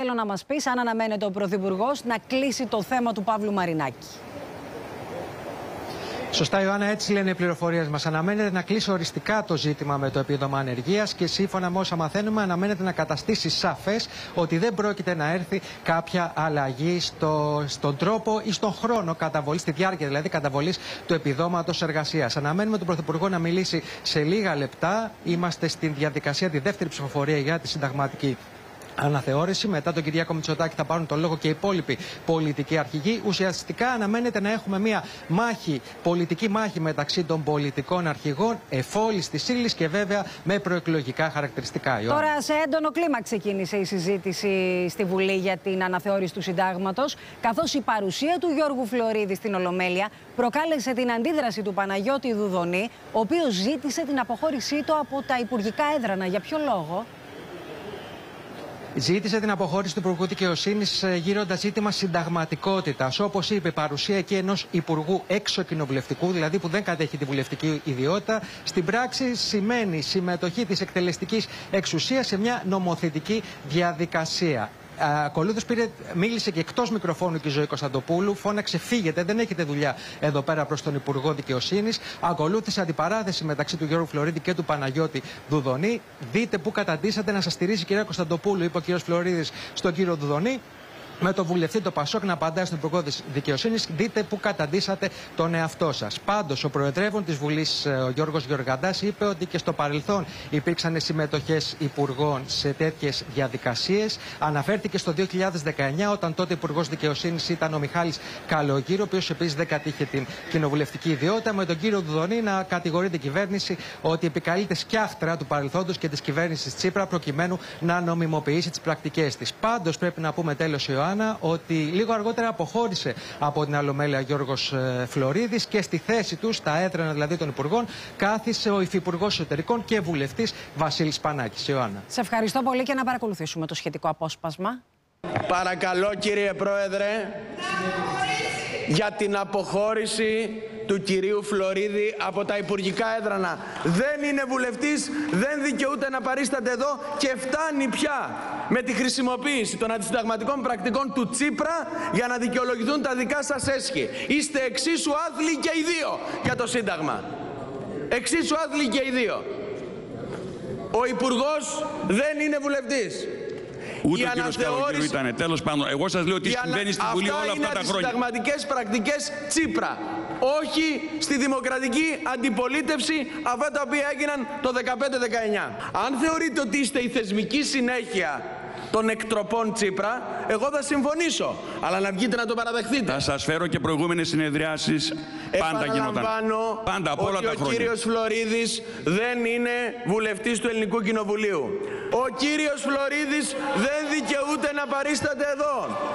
θέλω να μας πεις αν αναμένεται ο Πρωθυπουργός να κλείσει το θέμα του Παύλου Μαρινάκη. Σωστά, Ιωάννα, έτσι λένε οι πληροφορίες μας. Αναμένεται να κλείσει οριστικά το ζήτημα με το επίδομα ανεργίας και σύμφωνα με όσα μαθαίνουμε, αναμένεται να καταστήσει σαφές ότι δεν πρόκειται να έρθει κάποια αλλαγή στον τρόπο ή στον χρόνο καταβολής, στη διάρκεια δηλαδή καταβολής του επιδόματος εργασίας. Αναμένουμε τον Πρωθυπουργό να μιλήσει σε λίγα λεπτά. Είμαστε στην διαδικασία, τη δεύτερη ψηφοφορία για τη συνταγματική αναθεώρηση. Μετά τον Κυριάκο Μητσοτάκη θα πάρουν τον λόγο και οι υπόλοιποι πολιτικοί αρχηγοί. Ουσιαστικά αναμένεται να έχουμε μια πολιτική μάχη μεταξύ των πολιτικών αρχηγών, εφόλης της ύλης και βέβαια με προεκλογικά χαρακτηριστικά. Τώρα σε έντονο κλίμα ξεκίνησε η συζήτηση στη Βουλή για την αναθεώρηση του Συντάγματος, καθώς η παρουσία του Γιώργου Φλωρίδη στην Ολομέλεια προκάλεσε την αντίδραση του Παναγιώτη Δουδονή, ο οποίος ζήτησε την αποχώρησή του από τα υπουργικά έδρανα. Για ποιο λόγο? Ζήτησε την αποχώρηση του Υπουργού Δικαιοσύνης γύροντας ζήτημα συνταγματικότητας. Όπως είπε, η παρουσία εκεί ενός υπουργού εξωκοινοβουλευτικού, δηλαδή που δεν κατέχει τη βουλευτική ιδιότητα, στην πράξη σημαίνει συμμετοχή της εκτελεστικής εξουσίας σε μια νομοθετική διαδικασία. Ακολούθως μίλησε και εκτός μικροφώνου και η Ζωή Κωνσταντοπούλου. Φώναξε: φύγετε, δεν έχετε δουλειά εδώ πέρα, προς τον Υπουργό Δικαιοσύνης. Ακολούθησε αντιπαράθεση μεταξύ του Γιώργου Φλωρίδη και του Παναγιώτη Δουδονή. Δείτε πού καταντήσατε να σας στηρίζει η κυρία Κωνσταντοπούλου, είπε ο κύριος Φλωρίδης στον κύριο Δουδονή. Με το βουλευτή το Πασόκ να απαντάει στον Υπουργό Δικαιοσύνης, δείτε πού καταντήσατε τον εαυτό σας. Πάντως, ο Προεδρεύων της Βουλής, ο Γιώργος Γεωργαντάς, είπε ότι και στο παρελθόν υπήρξαν συμμετοχές υπουργών σε τέτοιες διαδικασίες. Αναφέρθηκε στο 2019, όταν τότε Υπουργός Δικαιοσύνης ήταν ο Μιχάλης Καλογύρου, ο οποίος επίσης δεν κατήχε την κοινοβουλευτική ιδιότητα, με τον κύριο Δουδονή να κατηγορεί την κυβέρνηση ότι επικαλείται σκιάχτρα του παρελθόντος και της κυβέρνησης Τσίπρα προκειμένου να νομιμοποιήσει τις πρακτικές της. Πάντως, πρέπει να πούμε τέλος, Ιωάννα, ότι λίγο αργότερα αποχώρησε από την Ολομέλεια Γιώργος Φλωρίδης και στη θέση του, στα έδρανα δηλαδή των Υπουργών, κάθισε ο Υφυπουργός Εσωτερικών και βουλευτής Βασίλης Πανάκης. Ιωάννα. Σε ευχαριστώ πολύ και να παρακολουθήσουμε το σχετικό απόσπασμα. Παρακαλώ, κύριε Πρόεδρε, για την αποχώρηση του κυρίου Φλωρίδη από τα υπουργικά έδρανα. Δεν είναι βουλευτής, δεν δικαιούται να παρίσταται εδώ και φτάνει πια με τη χρησιμοποίηση των αντισυνταγματικών πρακτικών του Τσίπρα για να δικαιολογηθούν τα δικά σας έσχη. Είστε εξίσου άθλοι και οι δύο για το Σύνταγμα. Εξίσου άθλοι και οι δύο. Ο Υπουργός δεν είναι βουλευτής. Ούτε ο κύριος Καλογύρου ήταν. Τέλος πάντων, εγώ σας λέω ότι συμβαίνει στη Βουλή όλα αυτά τα χρόνια. Αυτά είναι συνταγματικές πρακτικές Τσίπρα. Όχι στη δημοκρατική αντιπολίτευση, αυτά τα οποία έγιναν το 15-19. Αν θεωρείτε ότι είστε η θεσμική συνέχεια των εκτροπών Τσίπρα, εγώ θα συμφωνήσω. Αλλά να βγείτε να το παραδεχτείτε. Θα σας φέρω και προηγούμενες συνεδριάσεις. Πάντα γινόταν. Πάντα από όλα τα χρόνια. Ο κύριος Φλωρίδης δεν είναι βουλευτής του Ελληνικού Κοινοβουλίου. Ο κύριος Φλωρίδης δεν δικαιούται να παρίσταται εδώ.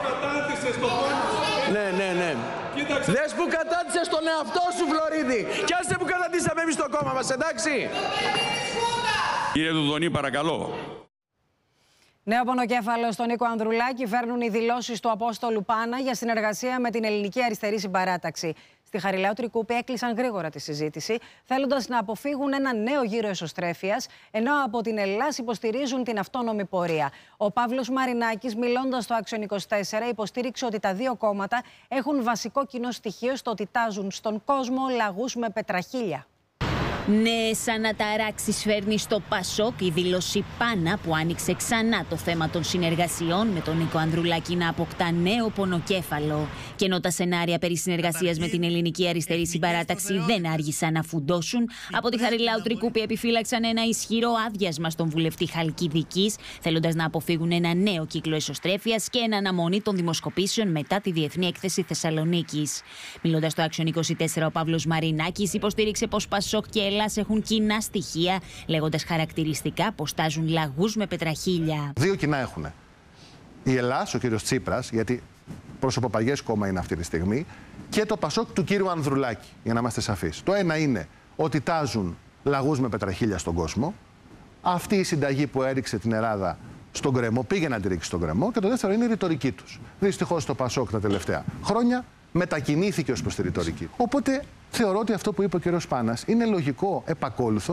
Ναι. Δες που κατάτησες τον εαυτό σου, Φλωρίδη. Κι άσε που κατατήσαμε εμείς το κόμμα μας, εντάξει. Κύριε Δουδονή, παρακαλώ. Νέο πονοκέφαλο στον Νίκο Ανδρουλάκη φέρνουν οι δηλώσεις του Απόστολου Πάνα για συνεργασία με την Ελληνική Αριστερή Συμπαράταξη. Στη Χαριλάου Τρικούπη έκλεισαν γρήγορα τη συζήτηση, θέλοντας να αποφύγουν ένα νέο γύρο εσωστρέφειας, ενώ από την Ελλάς υποστηρίζουν την αυτόνομη πορεία. Ο Παύλος Μαρινάκης, μιλώντας στο Action 24, υποστήριξε ότι τα δύο κόμματα έχουν βασικό κοινό στοιχείο στο ότι τάζουν στον κόσμο λαγούς με πετραχίλια. Νέες αναταράξεις φέρνει στο Πασόκ η δήλωση Πάνα που άνοιξε ξανά το θέμα των συνεργασιών με τον Νίκο Ανδρουλάκη να αποκτά νέο πονοκέφαλο. Και ενώ τα σενάρια περί συνεργασίας με την Ελληνική Αριστερή Συμπαράταξη δεν άργησαν να φουντώσουν, από τη Χαριλάου Τρικούπη επιφύλαξαν ένα ισχυρό άδειασμα στον βουλευτή Χαλκιδικής, θέλοντας να αποφύγουν ένα νέο κύκλο εσωστρέφειας και εν αναμονή των δημοσκοπήσεων μετά τη Διεθνή Έκθεση Θεσσαλονίκης. Μιλώντας στο Action 24, ο Παύλος Μαρινάκης υποστήριξε πως Πασόκ και Ελλάς έχουν κοινά στοιχεία, λέγοντας χαρακτηριστικά πως τάζουν λαγούς με πετραχίλια. Δύο κοινά έχουν. Η Ελλάς, ο κύριος Τσίπρας, γιατί προσωποπαγές κόμμα είναι αυτή τη στιγμή, και το Πασόκ του κύριου Ανδρουλάκη, για να είμαστε σαφείς. Το ένα είναι ότι τάζουν λαγούς με πετραχίλια στον κόσμο. Αυτή η συνταγή που έριξε την Ελλάδα στον γκρεμό πήγε να τη ρίξει στον γκρεμό. Και το δεύτερο είναι η ρητορική τους. Δυστυχώς το Πασόκ τα τελευταία χρόνια μετακινήθηκε ως προς τη ρητορική. Οπότε θεωρώ ότι αυτό που είπε ο κ. Πάνας είναι λογικό επακόλουθο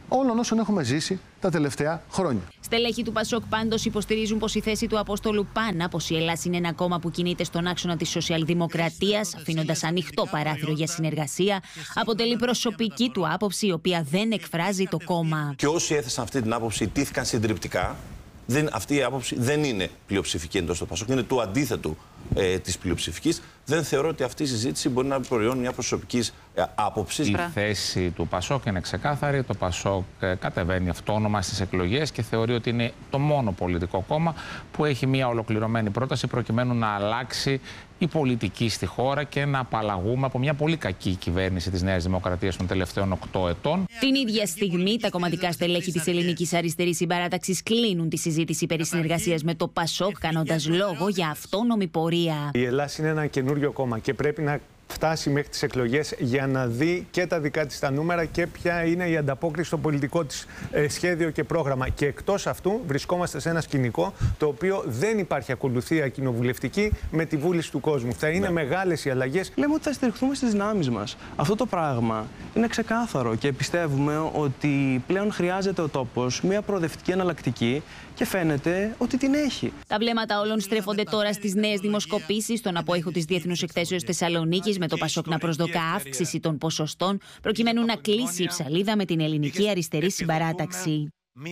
όλων όσων έχουμε ζήσει τα τελευταία χρόνια. Στελέχοι του Πασόκ πάντως υποστηρίζουν πως η θέση του Απόστολου Πάνα, πως η Ελλάς είναι ένα κόμμα που κινείται στον άξονα της σοσιαλδημοκρατίας, αφήνοντας ανοιχτό παράθυρο για συνεργασία, αποτελεί προσωπική του άποψη, η οποία δεν εκφράζει το κόμμα. Και όσοι έθεσαν αυτή την άποψη τήθηκαν συντριπτικά. Αυτή η άποψη δεν είναι πλειοψηφική εντός του Πασόκ, είναι του αντίθετου της πλειοψηφικής. Δεν θεωρώ ότι αυτή η συζήτηση μπορεί να προϊόν μια προσωπικής άποψης. Η θέση του Πασόκ είναι ξεκάθαρη. Το Πασόκ κατεβαίνει αυτόνομα στις εκλογές και θεωρεί ότι είναι το μόνο πολιτικό κόμμα που έχει μια ολοκληρωμένη πρόταση προκειμένου να αλλάξει η πολιτική στη χώρα και να απαλλαγούμε από μια πολύ κακή κυβέρνηση της Νέας Δημοκρατίας των τελευταίων 8 ετών. Την ίδια στιγμή, τα κομματικά στελέχη της Ελληνικής Αριστερής Συμπαράταξης κλείνουν τη συζήτηση περί συνεργασίας με το Πασόκ, κάνοντας λόγο για αυτόνομη πορεία. Η Ελλάδα είναι ένα καινούριο κόμμα και πρέπει να φτάσει μέχρι τις εκλογές για να δει και τα δικά της τα νούμερα και ποια είναι η ανταπόκριση στο πολιτικό της σχέδιο και πρόγραμμα. Και εκτός αυτού βρισκόμαστε σε ένα σκηνικό το οποίο δεν υπάρχει ακολουθία κοινοβουλευτική με τη βούληση του κόσμου. Θα είναι μεγάλες οι αλλαγές. Λέμε ότι θα στηριχθούμε στις δυνάμεις μας. Αυτό το πράγμα είναι ξεκάθαρο και πιστεύουμε ότι πλέον χρειάζεται ο τόπος μια προοδευτική εναλλακτική και φαίνεται ότι την έχει. Τα βλέμματα όλων στρέφονται τώρα στις νέες δημοσκοπήσεις, στον απόϊχο της Διεθνούς Εκθέσεως Θεσσαλονίκης, με το Πασόκ να προσδοκά αύξηση των ποσοστών, προκειμένου να κλείσει η ψαλίδα με την Ελληνική Αριστερή Συμπαράταξη.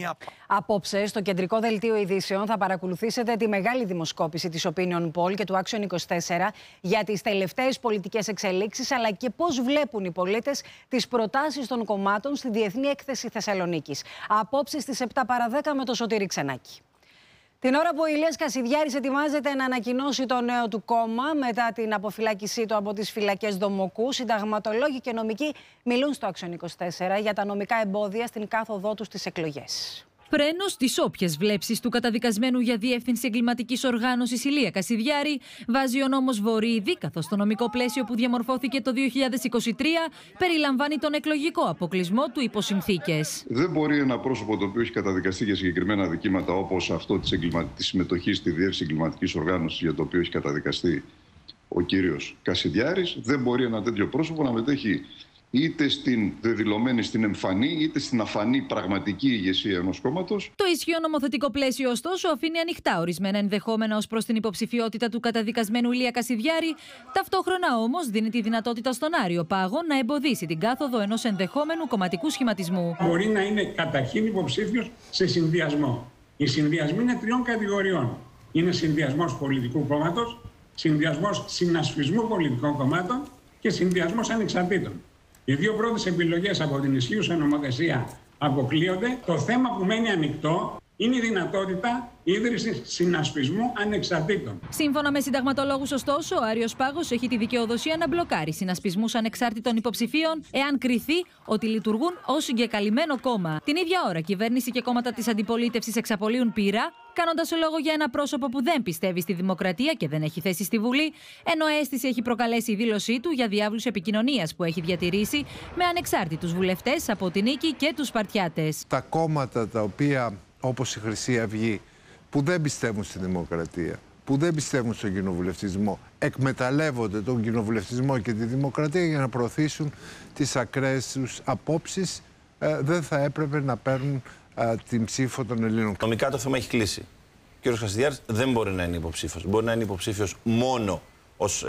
Απόψε, στο κεντρικό δελτίο ειδήσεων θα παρακολουθήσετε τη μεγάλη δημοσκόπηση της Opinion Poll και του Action 24 για τις τελευταίες πολιτικές εξελίξεις, αλλά και πώς βλέπουν οι πολίτες τις προτάσεις των κομμάτων στη Διεθνή Έκθεση Θεσσαλονίκης. Απόψε στις 7 παρά 10 με το Σωτήρη Ξενάκη. Την ώρα που ο Ηλίας Κασιδιάρης ετοιμάζεται να ανακοινώσει το νέο του κόμμα μετά την αποφυλάκησή του από τις φυλακές Δομοκού, συνταγματολόγοι και νομικοί μιλούν στο Action 24 για τα νομικά εμπόδια στην κάθοδό τους στις εκλογές. Φρένος στις όποιες βλέψεις του καταδικασμένου για διεύθυνση εγκληματικής οργάνωσης Ηλία Κασιδιάρη βάζει ο νόμος Βορύδη, καθώς το νομικό πλαίσιο που διαμορφώθηκε το 2023 περιλαμβάνει τον εκλογικό αποκλεισμό του υπό συνθήκες. Δεν μπορεί ένα πρόσωπο το οποίο έχει καταδικαστεί για συγκεκριμένα δικήματα, όπως αυτό της συμμετοχής στη διεύθυνση εγκληματικής οργάνωσης για το οποίο έχει καταδικαστεί ο κύριος Κασιδιάρης, δεν μπορεί ένα τέτοιο πρόσωπο να μετέχει είτε στην δεδηλωμένη, στην εμφανή, είτε στην αφανή πραγματική ηγεσία ενός κόμματος. Το ισχύον νομοθετικό πλαίσιο, ωστόσο, αφήνει ανοιχτά ορισμένα ενδεχόμενα ως προς την υποψηφιότητα του καταδικασμένου Ηλία Κασιδιάρη. Ταυτόχρονα όμως δίνει τη δυνατότητα στον Άριο Πάγο να εμποδίσει την κάθοδο ενός ενδεχόμενου κομματικού σχηματισμού. Μπορεί να είναι καταρχήν υποψήφιος σε συνδυασμό. Οι συνδυασμοί είναι 3 κατηγοριών. Είναι συνδυασμός πολιτικού κόμματος, συνδυασμός συνασπισμού πολιτικών κομμάτων και συνδυασμός ανεξαρτήτων. Οι 2 πρώτες επιλογές από την ισχύουσα νομοθεσία αποκλείονται. Το θέμα που μένει ανοιχτό είναι η δυνατότητα ίδρυσης συνασπισμού ανεξαρτήτων. Σύμφωνα με συνταγματολόγους, ωστόσο, ο Άριος Πάγος έχει τη δικαιοδοσία να μπλοκάρει συνασπισμούς ανεξάρτητων υποψηφίων, εάν κριθεί ότι λειτουργούν ως συγκεκαλυμμένο κόμμα. Την ίδια ώρα, κυβέρνηση και κόμματα της αντιπολίτευσης εξαπολύουν πείρα, κάνοντας λόγο για ένα πρόσωπο που δεν πιστεύει στη δημοκρατία και δεν έχει θέση στη Βουλή, ενώ αίσθηση έχει προκαλέσει η δήλωσή του για διάβλους επικοινωνίας που έχει διατηρήσει με ανεξάρτητους βουλευτές από την Νίκη και τους Σπαρτιάτες. Τα κόμματα τα οποία, όπως η Χρυσή Αυγή, που δεν πιστεύουν στη δημοκρατία, που δεν πιστεύουν στον κοινοβουλευτισμό, εκμεταλλεύονται τον κοινοβουλευτισμό και τη δημοκρατία για να προωθήσουν τις ακραίες τους απόψεις, δεν θα έπρεπε να παίρνουν την ψήφο των Ελλήνων. Νομικά το θέμα έχει κλείσει. Ο κ. Κασιδιάρης δεν μπορεί να είναι υποψήφιος. Μπορεί να είναι υποψήφιος μόνο ως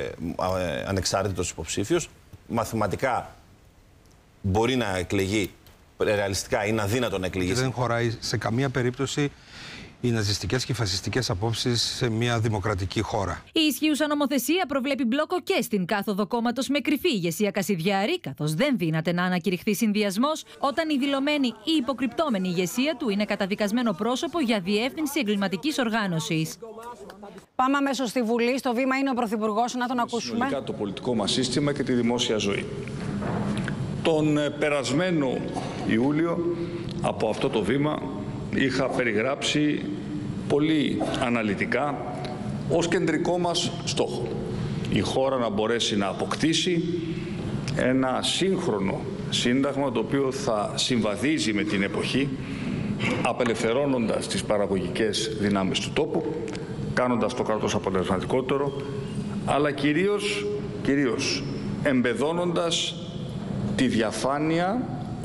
ανεξάρτητος υποψήφιος. Μαθηματικά μπορεί να εκλεγεί, ρεαλιστικά είναι αδύνατο να εκλεγεί. Δεν χωράει σε καμία περίπτωση οι ναζιστικές και φασιστικές απόψεις σε μια δημοκρατική χώρα. Η ισχύουσα νομοθεσία προβλέπει μπλόκο και στην κάθοδο κόμματος με κρυφή ηγεσία Κασιδιάρη, καθώς δεν δύναται να ανακηρυχθεί συνδυασμός όταν η δηλωμένη ή υποκρυπτόμενη ηγεσία του είναι καταδικασμένο πρόσωπο για διεύθυνση εγκληματικής οργάνωσης. Πάμε αμέσως στη Βουλή. Στο βήμα είναι ο Πρωθυπουργός. Να τον ακούσουμε. Συνολικά το πολιτικό μας σύστημα και τη δημόσια ζωή. Τον περασμένο Ιούλιο από αυτό το βήμα είχα περιγράψει πολύ αναλυτικά ως κεντρικό μας στόχο η χώρα να μπορέσει να αποκτήσει ένα σύγχρονο σύνταγμα το οποίο θα συμβαδίζει με την εποχή, απελευθερώνοντας τις παραγωγικές δυνάμεις του τόπου, κάνοντας το κράτος αποτελεσματικότερο, αλλά κυρίως εμπεδώνοντας τη διαφάνεια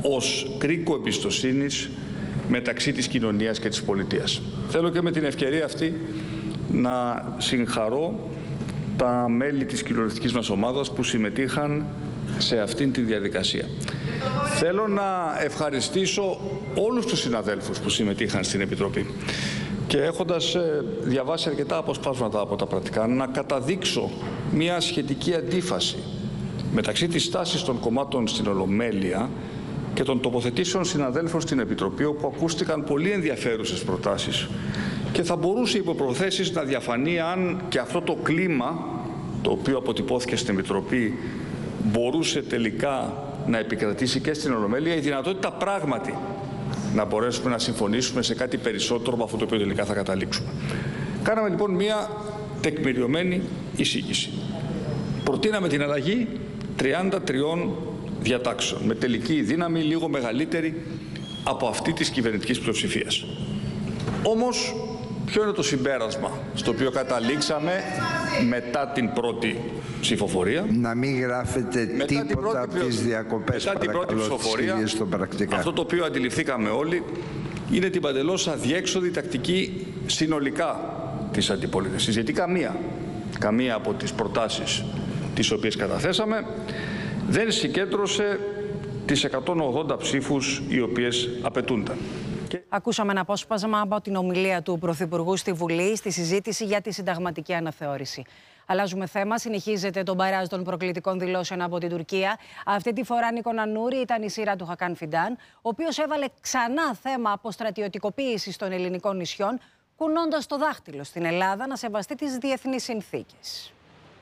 ως κρίκο εμπιστοσύνης μεταξύ της κοινωνίας και της πολιτείας. Θέλω και με την ευκαιρία αυτή να συγχαρώ τα μέλη της κοινοβουλευτικής μας ομάδας που συμμετείχαν σε αυτήν τη διαδικασία. Θέλω να ευχαριστήσω όλους τους συναδέλφους που συμμετείχαν στην Επιτροπή και έχοντας διαβάσει αρκετά αποσπάσματα από τα πρακτικά, να καταδείξω μια σχετική αντίφαση μεταξύ της στάσης των κομμάτων στην Ολομέλεια και των τοποθετήσεων συναδέλφων στην Επιτροπή, όπου ακούστηκαν πολύ ενδιαφέρουσες προτάσεις και θα μπορούσε υπό προθέσεις να διαφανεί αν και αυτό το κλίμα, το οποίο αποτυπώθηκε στην Επιτροπή, μπορούσε τελικά να επικρατήσει και στην Ολομέλεια, η δυνατότητα πράγματι να μπορέσουμε να συμφωνήσουμε σε κάτι περισσότερο από αυτό το οποίο τελικά θα καταλήξουμε. Κάναμε λοιπόν μια τεκμηριωμένη εισήγηση. Προτείναμε την αλλαγή 33 διατάξεων, με τελική δύναμη λίγο μεγαλύτερη από αυτή της κυβερνητικής πλειοψηφίας. Όμως, ποιο είναι το συμπέρασμα στο οποίο καταλήξαμε μετά την πρώτη ψηφοφορία? Να μην γράφετε τίποτα από τις διακοπές, παρακαλώ, στο πρακτικά. Αυτό το οποίο αντιληφθήκαμε όλοι είναι την παντελώς αδιέξοδη τακτική συνολικά της αντιπολίτευσης. Γιατί καμία από τις προτάσεις τις οποίες καταθέσαμε δεν συγκέντρωσε τις 180 ψήφους οι οποίες απαιτούνταν. Ακούσαμε ένα απόσπασμα από την ομιλία του Πρωθυπουργού στη Βουλή στη συζήτηση για τη συνταγματική αναθεώρηση. Αλλάζουμε θέμα. Συνεχίζεται το μπαράζ των προκλητικών δηλώσεων από την Τουρκία. Αυτή τη φορά, Νίκο Νανούρη, ήταν η σειρά του Χακάν Φιντάν, ο οποίος έβαλε ξανά θέμα αποστρατιωτικοποίησης των ελληνικών νησιών, κουνώντας το δάχτυλο στην Ελλάδα να σεβαστεί τις διεθνείς συνθήκες.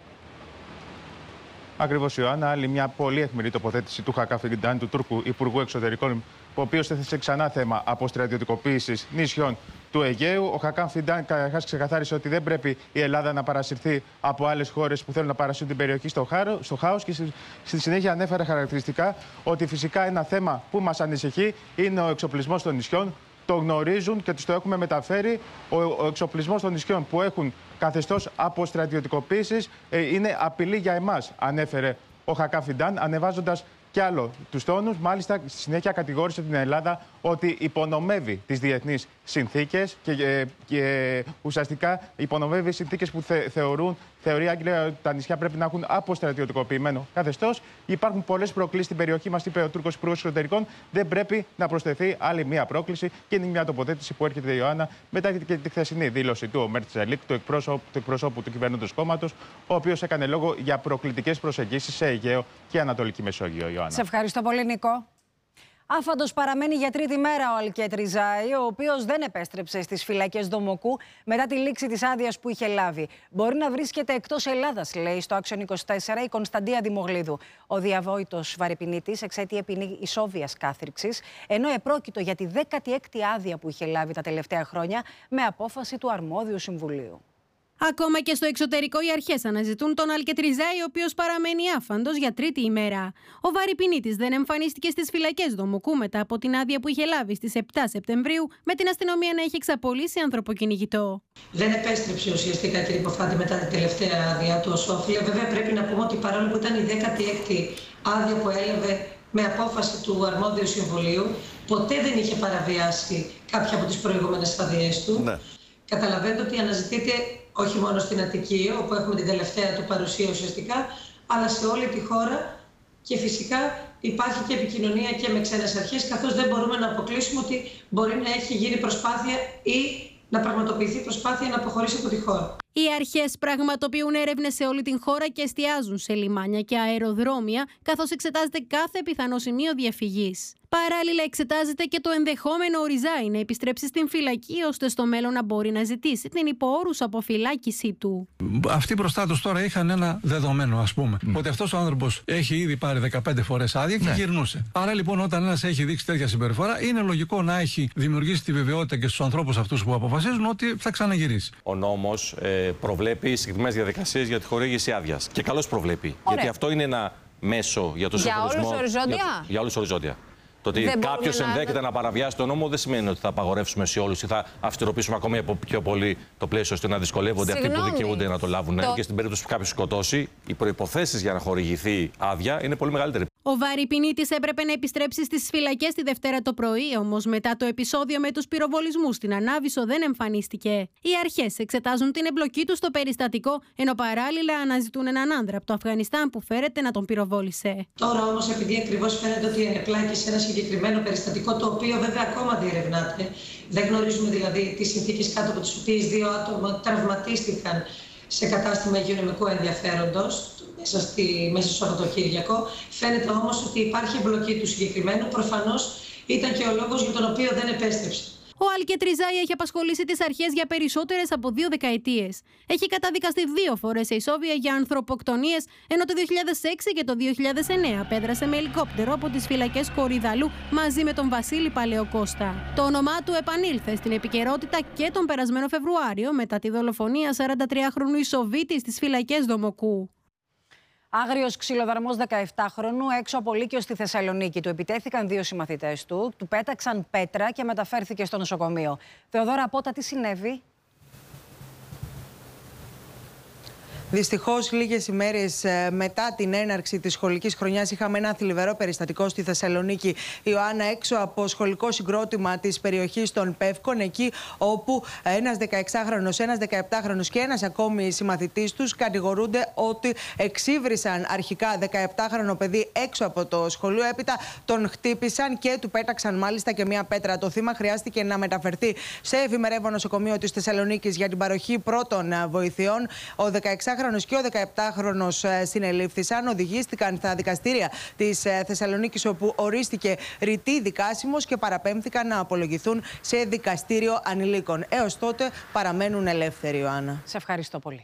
Ακριβώς, Ιωάννα, άλλη μια πολύ αιχμηρή τοποθέτηση του Χακάν Φιντάν, του Τούρκου Υπουργού Εξωτερικών, ο οποίος έθεσε ξανά θέμα αποστρατιωτικοποίησης νησιών του Αιγαίου. Ο Χακάν Φιντάν καταρχάς ξεκαθάρισε ότι δεν πρέπει η Ελλάδα να παρασυρθεί από άλλες χώρες που θέλουν να παρασύρουν την περιοχή στο χάος και στη συνέχεια ανέφερε χαρακτηριστικά ότι φυσικά ένα θέμα που μας ανησυχεί είναι ο εξοπλισμός των νησιών. Το γνωρίζουν και τους το έχουμε μεταφέρει. Ο εξοπλισμός των νησιών που έχουν καθεστώς αποστρατιωτικοποίησης είναι απειλή για εμάς, ανέφερε ο Χακάν Φιντάν, ανεβάζοντας κι άλλο τους τόνους. Μάλιστα, στη συνέχεια κατηγόρησε την Ελλάδα ότι υπονομεύει τις διεθνείς συνθήκες και ουσιαστικά υπονομεύει συνθήκες που θεωρεί η Αγγλία ότι τα νησιά πρέπει να έχουν αποστρατιωτικοποιημένο καθεστώς. Υπάρχουν πολλές προκλήσεις στην περιοχή μας, είπε ο Τούρκος Υπουργός Εξωτερικών. Δεν πρέπει να προσθεθεί άλλη μία πρόκληση και είναι μια τοποθέτηση που έρχεται, Ιωάννα, μετά και τη χθεσινή δήλωση του Ομέρ Τσελίκ, του εκπροσώπου του κυβερνώντος κόμματος, ο οποίος έκανε λόγο για προκλητικές προσεγγίσεις σε Αιγαίο και Ανατολική Μεσόγειο, Ιωάννα. Σε ευχαριστώ πολύ, Νικό. Άφαντος παραμένει για τρίτη μέρα ο Αλκέτ Ριζάη, ο οποίος δεν επέστρεψε στις φυλακές Δομοκού μετά τη λήξη της άδειας που είχε λάβει. Μπορεί να βρίσκεται εκτός Ελλάδας, λέει στο Action 24 η Κωνσταντία Δημογλίδου. Ο διαβόητος βαρυπινίτης εξαιτία ποινή ισόβιας κάθριξης, ενώ επρόκειτο για τη 16η άδεια που είχε λάβει τα τελευταία χρόνια με απόφαση του αρμόδιου συμβουλίου. Ακόμα και στο εξωτερικό, οι αρχές αναζητούν τον Αλκέτ Ριζάη, ο οποίος παραμένει άφαντος για τρίτη ημέρα. Ο βαρυπινίτης δεν εμφανίστηκε στις φυλακές Δομοκού μετά από την άδεια που είχε λάβει στις 7 Σεπτεμβρίου, με την αστυνομία να έχει εξαπολύσει ανθρωποκυνηγητό. Δεν επέστρεψε ουσιαστικά, κύριε Ποφάτη, μετά την τελευταία άδεια του Σόφια. Βέβαια, πρέπει να πούμε ότι παρόλο που ήταν η 16η άδεια που έλαβε με απόφαση του αρμόδιου συμβουλίου, ποτέ δεν είχε παραβιάσει κάποια από τις προηγούμενες άδειές του. Ναι. Καταλαβαίνετε ότι αναζητείται όχι μόνο στην Αττική, όπου έχουμε την τελευταία του παρουσία ουσιαστικά, αλλά σε όλη τη χώρα και φυσικά υπάρχει και επικοινωνία και με ξένες αρχές, καθώς δεν μπορούμε να αποκλείσουμε ότι μπορεί να έχει γίνει προσπάθεια ή να πραγματοποιηθεί προσπάθεια να αποχωρήσει από τη χώρα. Οι αρχές πραγματοποιούν έρευνες σε όλη την χώρα και εστιάζουν σε λιμάνια και αεροδρόμια, καθώς εξετάζεται κάθε πιθανό σημείο διαφυγής. Παράλληλα, εξετάζεται και το ενδεχόμενο ο Ριζάη να επιστρέψει στην φυλακή, ώστε στο μέλλον να μπορεί να ζητήσει την υποόρους αποφυλάκησή του. Αυτοί μπροστά τους τώρα είχαν ένα δεδομένο, ας πούμε, ότι αυτός ο άνθρωπος έχει ήδη πάρει 15 φορές άδεια και γυρνούσε. Άρα λοιπόν, όταν ένας έχει δείξει τέτοια συμπεριφορά, είναι λογικό να έχει δημιουργήσει τη βεβαιότητα και στους ανθρώπους αυτούς που αποφασίζουν ότι θα ξαναγυρίσει. Ο νόμος προβλέπει συγκεκριμένες διαδικασίες για τη χορήγηση άδειας. Και καλώς προβλέπει. Ωραία. Γιατί αυτό είναι ένα μέσο για τον συγχωρισμό. Για όλους οριζόντια. Για όλους οριζόντια. Το ότι κάποιος ενδέχεται να παραβιάσει τον νόμο δεν σημαίνει ότι θα απαγορεύσουμε σε όλους ή θα αυστηροποιήσουμε ακόμη πιο πολύ το πλαίσιο ώστε να δυσκολεύονται αυτοί που δικαιούνται να το λάβουν. Και στην περίπτωση που κάποιος σκοτώσει, οι προϋποθέσεις για να χορηγηθεί άδεια είναι πολύ μεγαλύτερη. Ο Βαρυπινίτης έπρεπε να επιστρέψει στις φυλακές τη Δευτέρα το πρωί, όμως μετά το επεισόδιο με τους πυροβολισμούς στην Ανάβησο δεν εμφανίστηκε. Οι αρχές εξετάζουν την εμπλοκή του στο περιστατικό, ενώ παράλληλα αναζητούν έναν άντρα από το Αφγανιστάν που φέρεται να τον πυροβόλησε. Τώρα όμως, επειδή ακριβώς φαίνεται ότι ενεπλάκη σε ένα συγκεκριμένο περιστατικό, το οποίο βέβαια ακόμα διερευνάται, δεν γνωρίζουμε δηλαδή τις συνθήκες κάτω από τις οποίες 2 άτομα τραυματίστηκαν σε κατάστημα υγειονομικού ενδιαφέροντος μέσα στο Σαββατοκύριακο. Φαίνεται όμως ότι υπάρχει εμπλοκή του συγκεκριμένου. Προφανώς ήταν και ο λόγος για τον οποίο δεν επέστρεψε. Ο Αλκετριζάη έχει απασχολήσει τις αρχές για περισσότερες από 2 δεκαετίες. Έχει καταδικαστεί 2 φορές σε ισόβια για ανθρωποκτονίες, ενώ το 2006 και το 2009 πέδρασε με ελικόπτερο από τις φυλακές Κορυδαλού μαζί με τον Βασίλη Παλαιοκώστα. Το όνομά του επανήλθε στην επικαιρότητα και τον περασμένο Φεβρουάριο μετά τη δολοφονία 43χρονου Ισοβίτη στις φυλακές Δομοκού. Άγριος ξυλοδαρμός 17χρονου έξω από Λύκειο στη Θεσσαλονίκη. Του επιτέθηκαν 2 συμμαθητές του, του πέταξαν πέτρα και μεταφέρθηκε στο νοσοκομείο. Θεοδόρα Πότα, τι συνέβη? Δυστυχώς, λίγες ημέρες μετά την έναρξη της σχολικής χρονιάς, είχαμε ένα θλιβερό περιστατικό στη Θεσσαλονίκη, Ιωάννα, έξω από σχολικό συγκρότημα της περιοχής των Πεύκων, εκεί όπου ένας 16χρονος, ένας 17χρονος και ένας ακόμη συμμαθητής τους κατηγορούνται ότι εξύβρισαν αρχικά 17χρονο παιδί έξω από το σχολείο. Έπειτα τον χτύπησαν και του πέταξαν μάλιστα και μια πέτρα. Το θύμα χρειάστηκε να μεταφερθεί σε εφημερεύω νοσοκομείο της Θεσσαλονίκης για την παροχή πρώτων βοηθειών. Ο 16χρονος και ο 17χρονος συνελήφθησαν, οδηγήθηκαν στα δικαστήρια της Θεσσαλονίκης, όπου ορίστηκε ρητή δικάσιμος και παραπέμφθηκαν να απολογηθούν σε δικαστήριο ανηλίκων. Έως τότε παραμένουν ελεύθεροι, Ιωάννα. Σε ευχαριστώ πολύ.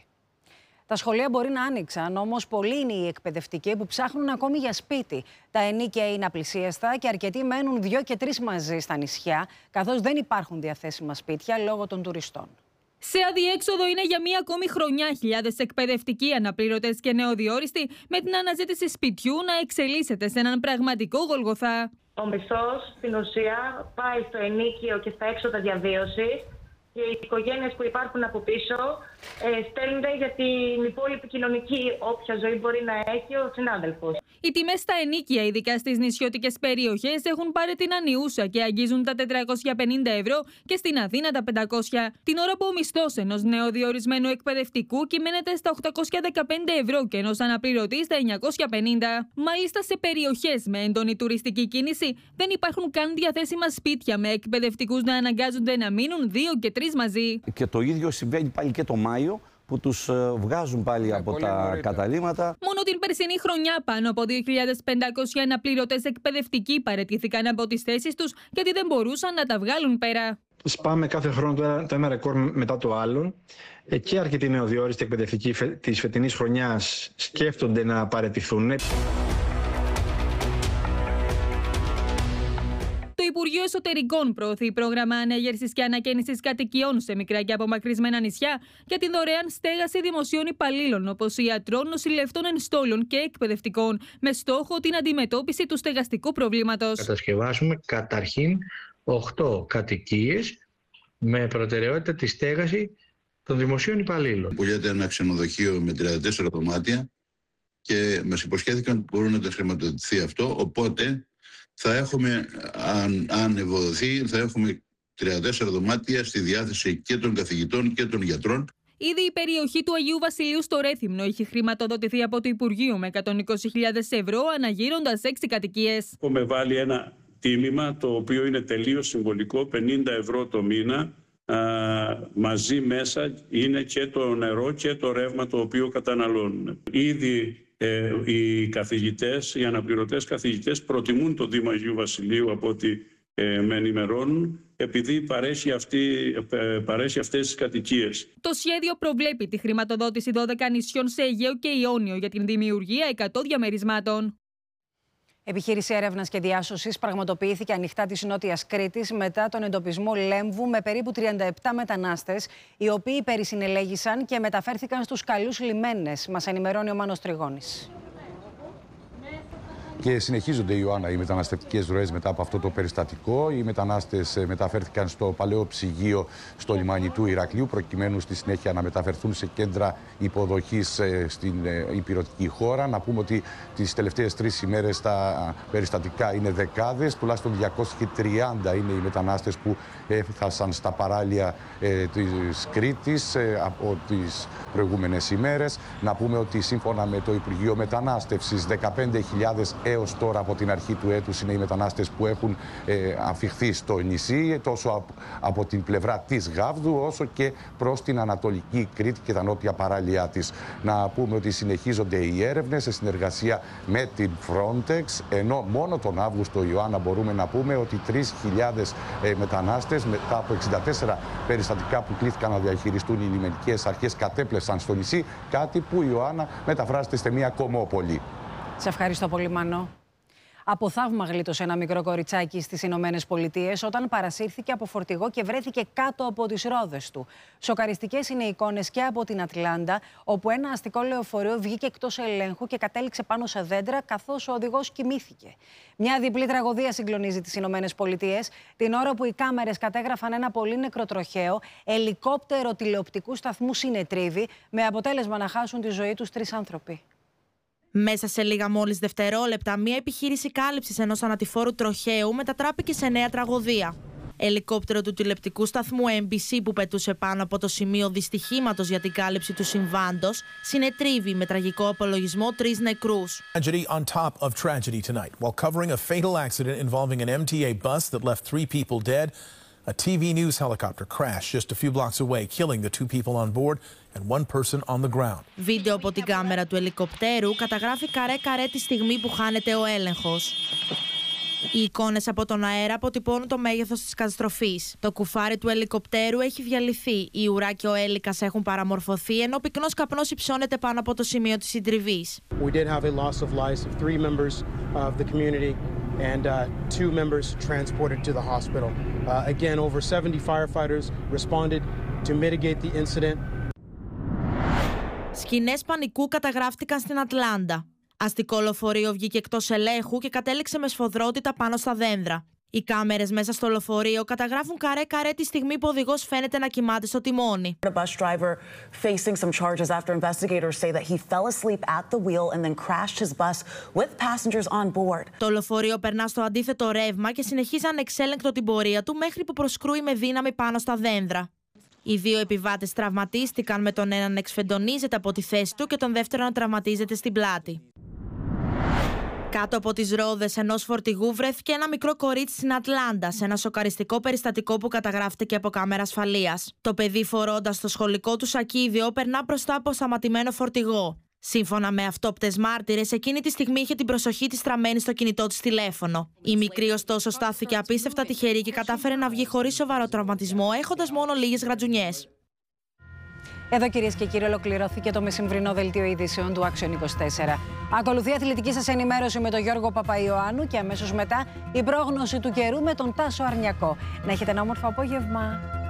Τα σχολεία μπορεί να άνοιξαν, όμως πολλοί είναι οι εκπαιδευτικοί που ψάχνουν ακόμη για σπίτι. Τα ενίκαια είναι απλησίαστα και αρκετοί μένουν 2 και 3 μαζί στα νησιά, καθώς δεν υπάρχουν διαθέσιμα σπίτια λόγω των τουριστών. Σε αδιέξοδο είναι για μία ακόμη χρονιά χιλιάδες εκπαιδευτικοί, αναπληρωτές και νεοδιόριστοι, με την αναζήτηση σπιτιού να εξελίσσεται σε έναν πραγματικό Γολγοθά. Ο μισθός στην ουσία πάει στο ενίκιο και στα έξοδα διαβίωσης και οι οικογένειες που υπάρχουν από πίσω στέλνονται για την υπόλοιπη κοινωνική όποια ζωή μπορεί να έχει ο συνάδελφος. Οι τιμές στα ενίκια, ειδικά στις νησιώτικες περιοχές, έχουν πάρει την ανιούσα και αγγίζουν τα 450 ευρώ και στην Αθήνα τα 500. Την ώρα που ο μισθός ενός νεοδιορισμένου εκπαιδευτικού κυμαίνεται στα 815 ευρώ και ενός αναπληρωτή στα 950. Μάλιστα, σε περιοχές με έντονη τουριστική κίνηση δεν υπάρχουν καν διαθέσιμα σπίτια, με εκπαιδευτικούς να αναγκάζονται να μείνουν 2 και 3 μαζί. Και το ίδιο συμβαίνει πάλι και το Μάιο, που τους βγάζουν πάλι από τα καταλύματα. Μόνο την περσινή χρονιά πάνω από 2.500 αναπληρωτές εκπαιδευτικοί παραιτήθηκαν από τις θέσεις τους γιατί δεν μπορούσαν να τα βγάλουν πέρα. Σπάμε κάθε χρόνο το ένα ρεκόρ μετά το άλλο και αρκετοί νεοδιόριστοι εκπαιδευτικοί της φετινής χρονιάς σκέφτονται να παραιτηθούν. Το Υπουργείο Εσωτερικών προωθεί πρόγραμμα ανέγερσης και ανακαίνησης κατοικιών σε μικρά και απομακρυσμένα νησιά για την δωρεάν στέγαση δημοσίων υπαλλήλων όπως ιατρών, νοσηλευτών ενστόλων και εκπαιδευτικών, με στόχο την αντιμετώπιση του στεγαστικού προβλήματος. Κατασκευάσουμε καταρχήν 8 κατοικίες με προτεραιότητα τη στέγαση των δημοσίων υπαλλήλων. Πουλιέται ένα ξενοδοχείο με 34 δωμάτια και μας υποσχέθηκαν ότι μπορούν να τα χρηματοδοτηθεί αυτό, οπότε θα έχουμε, αν ευοδοθεί, θα έχουμε 34 δωμάτια στη διάθεση και των καθηγητών και των γιατρών. Ήδη η περιοχή του Αγίου Βασιλείου στο Ρέθυμνο έχει χρηματοδοτηθεί από το Υπουργείο με 120.000 ευρώ, αναγείροντας 6 κατοικίες. Έχουμε βάλει ένα τίμημα το οποίο είναι τελείως συμβολικό, 50 ευρώ το μήνα. Μαζί μέσα είναι και το νερό και το ρεύμα το οποίο καταναλώνουν. Ήδη οι καθηγητές, οι αναπληρωτές καθηγητές προτιμούν το Δήμο Αγίου Βασιλείου από ό,τι με ενημερώνουν, επειδή παρέχει αυτές τις κατοικίες. Το σχέδιο προβλέπει τη χρηματοδότηση 12 νησιών σε Αιγαίο και Ιόνιο για την δημιουργία 100 διαμερισμάτων. Επιχείρηση έρευνας και διάσωσης πραγματοποιήθηκε ανοιχτά της Νότιας Κρήτης μετά τον εντοπισμό λέμβου με περίπου 37 μετανάστες, οι οποίοι περισυνελέγησαν και μεταφέρθηκαν στους καλούς λιμένες. Μας ενημερώνει ο Μάνος Τριγώνης. Και συνεχίζονται, Ιωάννα, οι μεταναστευτικές ροές μετά από αυτό το περιστατικό. Οι μετανάστες μεταφέρθηκαν στο παλαιό ψυγείο στο λιμάνι του Ηρακλείου, προκειμένου στη συνέχεια να μεταφερθούν σε κέντρα υποδοχής στην ηπειρωτική χώρα. Να πούμε ότι τις τελευταίες 3 ημέρες τα περιστατικά είναι δεκάδες, τουλάχιστον 230 είναι οι μετανάστες που έφτασαν στα παράλια της Κρήτης από τις προηγούμενες ημέρες. Να πούμε ότι σύμφωνα με το Υπουργείο Μετανάστευσης, 15.000 έως τώρα από την αρχή του έτους είναι οι μετανάστες που έχουν αφιχθεί στο νησί, τόσο από την πλευρά της Γάβδου όσο και προς την Ανατολική Κρήτη και τα νότια παράλια της. Να πούμε ότι συνεχίζονται οι έρευνες σε συνεργασία με την Frontex, ενώ μόνο τον Αύγουστο, Ιωάννα, μπορούμε να πούμε ότι 3.000 μετανάστες μετά από 64 περιστατικά που κλήθηκαν να διαχειριστούν οι λιμενικές αρχές κατέπλεσαν στο νησί, κάτι που, Ιωάννα, μεταφράζεται σε μια κομμόπολη. Σε ευχαριστώ πολύ, Μανώ. Από θαύμα γλίτωσε ένα μικρό κοριτσάκι στις Ηνωμένες Πολιτείες όταν παρασύρθηκε από φορτηγό και βρέθηκε κάτω από τις ρόδες του. Σοκαριστικές είναι οι εικόνες και από την Ατλάντα, όπου ένα αστικό λεωφορείο βγήκε εκτός ελέγχου και κατέληξε πάνω σε δέντρα καθώς ο οδηγός κοιμήθηκε. Μια διπλή τραγωδία συγκλονίζει τις Ηνωμένες Πολιτείες την ώρα που οι κάμερες κατέγραφαν ένα πολύ νεκρό τροχαίο ελικόπτερο τηλεοπτικού σταθμού συνετρίβη, με αποτέλεσμα να χάσουν τη ζωή τους 3 άνθρωποι. Μέσα σε λίγα μόλις δευτερόλεπτα, μια επιχείρηση κάλυψης ενός ανατηφόρου τροχαίου μετατράπηκε σε νέα τραγωδία. Ελικόπτερο του τηλεοπτικού σταθμού NBC που πετούσε πάνω από το σημείο δυστυχήματος για την κάλυψη του συμβάντος συνετρίβει με τραγικό απολογισμό 3 νεκρούς. Tragedy on top of tragedy tonight. While covering a fatal accident involving an MTA bus that left 3 people dead, a TV news helicopter crashed just a few blocks away, killing the 2 people on board and 1 person on the ground. Βίντεο από την κάμερα του ελικοπτέρου καταγράφει καρέ-καρέ τη στιγμή που χάνεται ο έλεγχος. Οι εικόνες από τον αέρα αποτυπώνουν το μέγεθος της καταστροφής. Το κουφάρι του ελικοπτέρου έχει διαλυθεί, η ουρά και ο έλικας έχουν παραμορφωθεί, ενώ πυκνός καπνός υψώνεται πάνω από το σημείο της συντριβής. We did have a loss of lives of 3 members of the community and 2 members transported to the hospital. Again, over 70 firefighters responded to mitigate the incident. Σκηνές πανικού καταγράφτηκαν στην Ατλάντα. Αστικό λεωφορείο βγήκε εκτός ελέγχου και κατέληξε με σφοδρότητα πάνω στα δέντρα. Οι κάμερες μέσα στο λεωφορείο καταγράφουν καρέ-καρέ τη στιγμή που ο οδηγός φαίνεται να κοιμάται στο τιμόνι. A bus driver facing some charges after investigators say that he fell asleep at the wheel and then crashed his bus with passengers on board. Το λεωφορείο περνά στο αντίθετο ρεύμα και συνεχίζει ανεξέλεγκτο την πορεία του μέχρι που προσκρούει με δύναμη πάνω στα δέντρα. Οι 2 επιβάτες τραυματίστηκαν, με τον έναν να εξφεντονίζεται από τη θέση του και τον δεύτερο να τραυματίζεται στην πλάτη. Κάτω από τις ρόδες ενός φορτηγού βρέθηκε ένα μικρό κορίτσι στην Ατλάντα, σε ένα σοκαριστικό περιστατικό που καταγράφηκε από κάμερα ασφαλείας. Το παιδί, φορώντας το σχολικό του σακίδιο, περνά μπροστά από σταματημένο φορτηγό. Σύμφωνα με αυτόπτες μάρτυρες, εκείνη τη στιγμή είχε την προσοχή της στραμμένη στο κινητό της τηλέφωνο. Η μικρή, ωστόσο, στάθηκε απίστευτα τυχερή και κατάφερε να βγει χωρίς σοβαρό τραυματισμό, έχοντας μόνο λίγες γρατζουνιές. Εδώ, κυρίες και κύριοι, ολοκληρώθηκε το μεσημβρινό δελτίο ειδήσεων του Action 24. Ακολουθεί αθλητική σας ενημέρωση με τον Γιώργο Παπαϊωάννου και αμέσως μετά η πρόγνωση του καιρού με τον Τάσο Αρνιακό. Να έχετε ένα όμορφο απόγευμα.